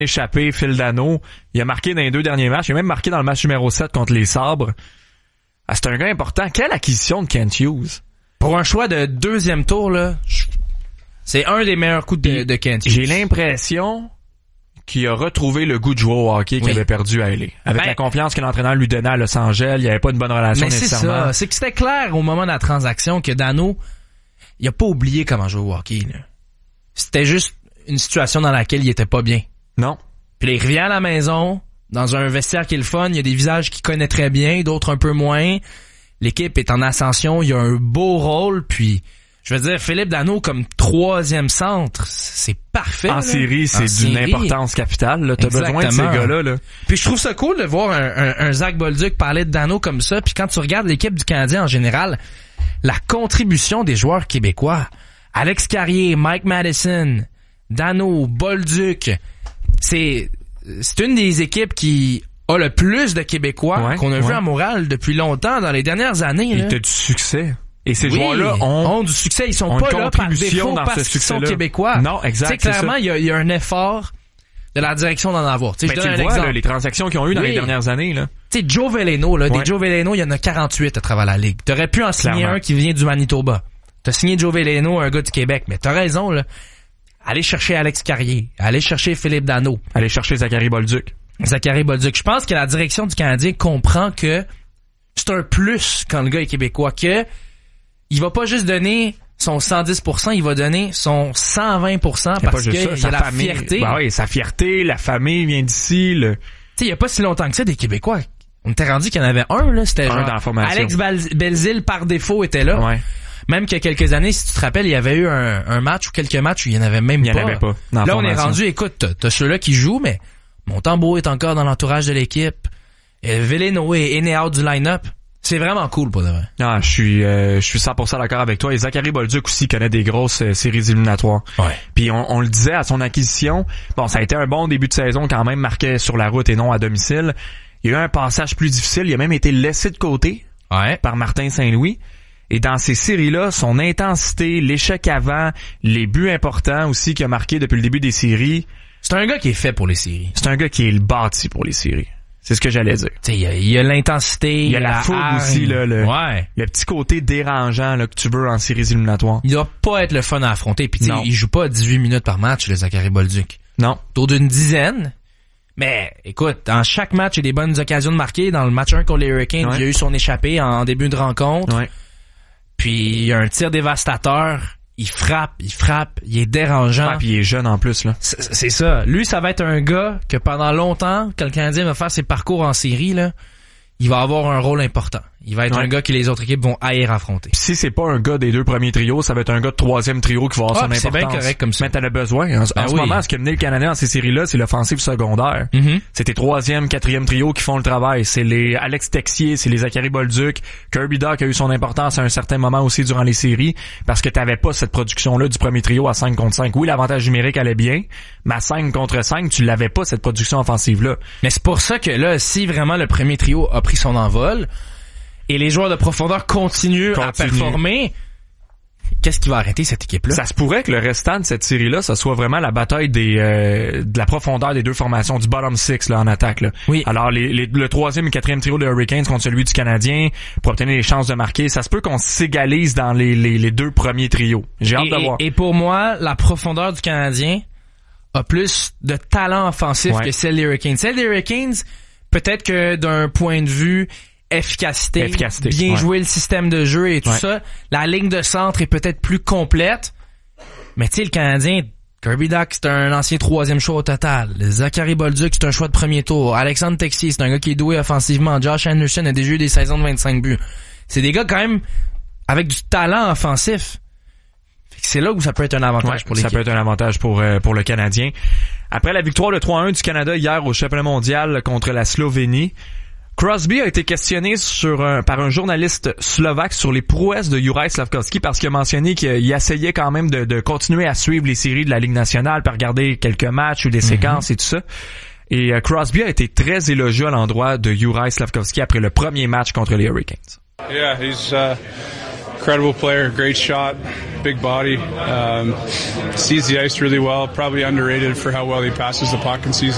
échappé, Phil Danault. Il a marqué dans les 2 derniers matchs. Il a même marqué dans le match numéro 7 contre les Sabres. Ah, c'est un gars important. Quelle acquisition de Kent Hughes? Pour un choix de 2e tour, là, c'est un des meilleurs coups de Kent Hughes. J'ai l'impression qu'il a retrouvé le goût de jouer au hockey qu'il avait perdu à LA. Avec la confiance que l'entraîneur lui donnait à Los Angeles, il n'y avait pas une bonne relation nécessairement. C'est ça. C'est que c'était clair au moment de la transaction que Danault, il a pas oublié comment jouer au hockey, là. C'était juste une situation dans laquelle il était pas bien. Non. Puis là, il revient à la maison, dans un vestiaire qui est le fun, il y a des visages qu'il connaît très bien, d'autres un peu moins. L'équipe est en ascension, il y a un beau rôle, puis je veux dire, Philippe Danault comme 3e centre, c'est parfait. En série, c'est d'une importance capitale. Là. T'as besoin de ces gars-là. Là. Puis je trouve ça cool de voir un Zach Bolduc parler de Danault comme ça. Puis quand tu regardes l'équipe du Canadien en général, la contribution des joueurs québécois, Alex Carrier, Mike Madison, Danault, Bolduc, c'est une des équipes qui a le plus de Québécois qu'on a vu à Montréal depuis longtemps dans les dernières années. Il a du succès. Et ces joueurs-là ont du succès. Ils sont pas là par défaut parce qu'ils sont québécois. Non, exact. Tu sais, clairement, il y a un effort de la direction d'en avoir. Tu sais, tu le vois, là, les transactions qu'ils ont eues dans les dernières années, là. Tu sais, Joe Veleno, là, des Joe Veleno, il y en a 48 à travers la ligue. T'aurais pu en signer un qui vient du Manitoba. T'as signé Joe Veleno, un gars du Québec, mais t'as raison, là. Allez chercher Alex Carrier. Allez chercher Philippe Danault. Allez chercher Zachary Bolduc. Je pense que la direction du Canadien comprend que c'est un plus quand le gars est québécois, que il va pas juste donner son 110%, il va donner son 120% parce qu'il y a la fierté. Ben oui, sa fierté, la famille vient d'ici. Tu sais, il y a pas si longtemps que ça, des Québécois. On était rendu qu'il y en avait un, là. C'était genre, Alex Belzile, par défaut, était là. Ouais. Même qu'il y a quelques années, si tu te rappelles, il y avait eu un match ou quelques matchs où il y en avait même pas. Il y en avait pas. Là, on est rendu, écoute, t'as ceux-là qui jouent, mais Montembeault est encore dans l'entourage de l'équipe. Veleno est in et out du line-up. C'est vraiment cool pour de vrai. Ah, je suis 100% d'accord avec toi. Et Zachary Bolduc aussi connaît des grosses séries éliminatoires. Ouais. Puis on le disait à son acquisition, bon, ça a été un bon début de saison quand même, marqué sur la route et non à domicile. Il y a eu un passage plus difficile, il a même été laissé de côté par Martin Saint-Louis. Et dans ces séries-là, son intensité, l'échec avant, les buts importants aussi qu'il a marqué depuis le début des séries. C'est un gars qui est fait pour les séries. C'est un gars qui est bâti pour les séries. C'est ce que j'allais dire. Tu sais, il y a l'intensité, il y a la fougue aussi, là, le petit côté dérangeant là, que tu veux en séries éliminatoires. Il doit pas être le fun à affronter. Puis il joue pas 18 minutes par match, le Zachary Bolduc. Non. Autour d'une dizaine. Mais écoute, dans chaque match, il y a des bonnes occasions de marquer. Dans le match 1 contre les Hurricanes, il y a eu son échappée en début de rencontre. Ouais. Puis il y a un tir dévastateur. Il frappe, il est dérangeant. Ah, puis il est jeune en plus, là. C'est ça. Lui, ça va être un gars que pendant longtemps, quand le Canadien va faire ses parcours en série, là, il va avoir un rôle important. Il va être un gars que les autres équipes vont haïr affronter. Pis si c'est pas un gars des 2 premiers trios, ça va être un gars de 3e trio qui va avoir son importance. C'est bien correct comme ça. Mais t'en as besoin. En ce moment, ce qui a mené le Canadien dans ces séries-là, c'est l'offensive secondaire. C'est tes 3e, 4e trios qui font le travail. C'est les Alex Texier, c'est les Zachary Bolduc. Kirby Dach a eu son importance à un certain moment aussi durant les séries parce que t'avais pas cette production-là du premier trio à 5 contre 5. Oui, l'avantage numérique allait bien, mais à 5 contre 5, tu l'avais pas cette production offensive-là. Mais c'est pour ça que là, si vraiment le premier trio a pris son envol, et les joueurs de profondeur continuent à performer, qu'est-ce qui va arrêter cette équipe-là? Ça se pourrait que le restant de cette série-là, ça soit vraiment la bataille de la profondeur des deux formations, du bottom six là, en attaque. Là. Oui. Alors, le 3e et 4e trio de Hurricanes contre celui du Canadien pour obtenir les chances de marquer, ça se peut qu'on s'égalise dans les 2 premiers trios. J'ai hâte de voir. Et pour moi, la profondeur du Canadien a plus de talent offensif que celle des Hurricanes. Celle des Hurricanes, peut-être que d'un point de vue efficacité, bien jouer le système de jeu et tout ça, la ligne de centre est peut-être plus complète, mais tu sais, le Canadien, Kirby Dach, c'est un ancien 3e choix au total. Zachary Bolduc, c'est un choix de premier tour. Alexandre Texier, c'est un gars qui est doué offensivement. Josh Anderson a déjà eu des saisons de 25 buts. C'est des gars quand même avec du talent offensif. C'est là où ça peut être un avantage pour l'équipe. Ça peut être un avantage pour le Canadien. Après la victoire de 3-1 du Canada hier au championnat mondial contre la Slovénie, Crosby a été questionné par un journaliste slovaque sur les prouesses de Juraj Slafkovský parce qu'il a mentionné qu'il essayait quand même de continuer à suivre les séries de la Ligue nationale, par regarder quelques matchs ou des séquences et tout ça. Et Crosby a été très élogieux à l'endroit de Juraj Slafkovský après le premier match contre les Hurricanes. Yeah, he's incredible player, great shot, big body, sees the ice really well, probably underrated for how well he passes the puck and sees